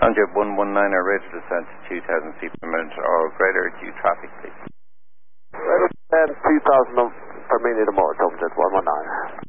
Conjure 119 are ready to descend to 2,000 feet per minute or greater due traffic, please. Ready to descend 2,000 per minute or more, Tomjet 119.